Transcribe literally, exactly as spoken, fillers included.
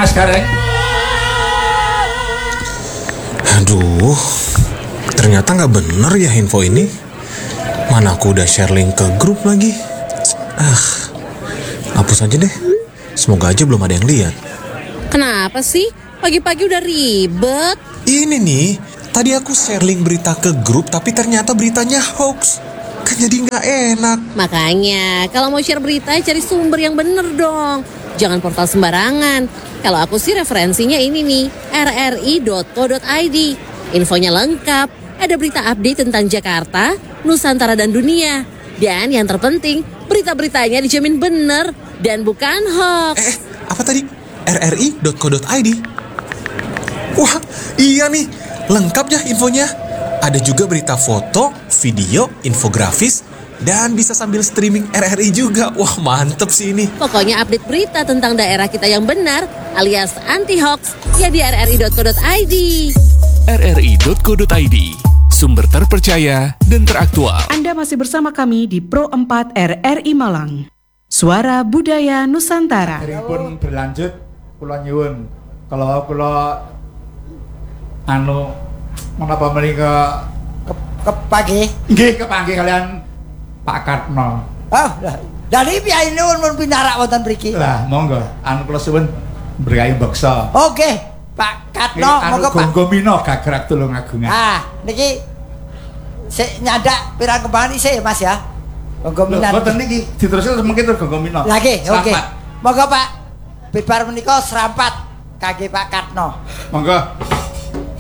Mas Gareng. Aduh, ternyata nggak bener ya info ini. Mana aku udah share link ke grup lagi. Ah, hapus aja deh. Semoga aja belum ada yang lihat. Kenapa sih? Pagi-pagi udah ribet. Ini nih, tadi aku share link berita ke grup, tapi ternyata beritanya hoax. Kan jadi nggak enak. Makanya, kalau mau share berita, cari sumber yang bener dong. Jangan portal sembarangan. Kalau aku sih referensinya ini nih, r r i dot co dot i d. Infonya lengkap, ada berita update tentang Jakarta, Nusantara dan dunia. Dan yang terpenting, berita-beritanya dijamin bener dan bukan hoax. Eh, apa tadi? r r i dot co dot i d. Wah, iya nih, lengkap ya infonya. Ada juga berita foto, video, infografis, dan bisa sambil streaming R R I juga. Wah, mantep sih ini. Pokoknya update berita tentang daerah kita yang benar, alias anti-hoax, ya di r r i dot co dot i d. r r i dot co dot i d, sumber terpercaya dan teraktual. Anda masih bersama kami di Pro empat R R I Malang. Suara Budaya Nusantara. Hari pun berlanjut, kula nyuwun. Kalau kula anu menapa menika ke, ke pagi. Nggih kepanggih kalian Pak Kartno. Oh, dari piyai nuwun mun pinarak wonten mriki. Lah, monggo. Anu kula suwun berkahi beksa. Oke, Pak Kartno, anu monggo Pak. Gonggomina gagrak tulung agungan. Ah, niki sik nyandak pirang kembangan isih Mas ya. Gonggomina. Boten niki diteruskan mungkin terus Gonggomina. Lagi, oke. Okay. Monggo Pak. Bibar menika serampat kangge Pak Kartno. Monggo.